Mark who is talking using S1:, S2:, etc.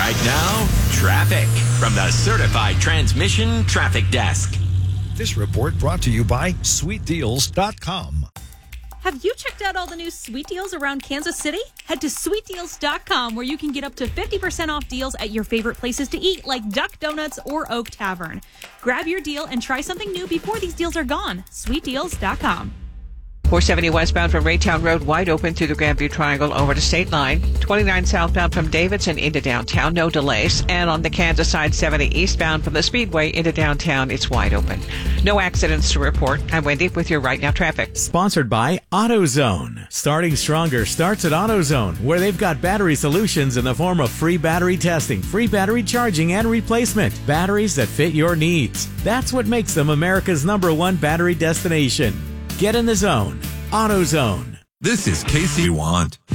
S1: Right now, traffic from the Certified Transmission Traffic Desk.
S2: This report brought to you by SweetDeals.com.
S3: Have you checked out all the new sweet deals around Kansas City? Head to SweetDeals.com where you can get up to 50% off deals at your favorite places to eat like Duck Donuts or Oak Tavern. Grab your deal and try something new before these deals are gone. SweetDeals.com.
S4: 470 westbound from Raytown Road wide open through the Grandview Triangle over to State Line. 29 southbound from Davidson into downtown, no delays. And on the Kansas side, 70 eastbound from the Speedway into downtown, it's wide open. No accidents to report. I'm Wendy with your Right Now traffic.
S5: Sponsored by AutoZone. Starting stronger starts at AutoZone, where they've got battery solutions in the form of free battery testing, free battery charging, and replacement. Batteries that fit your needs. That's what makes them America's #1 battery destination. Get in the zone. AutoZone.
S6: This is KC Want.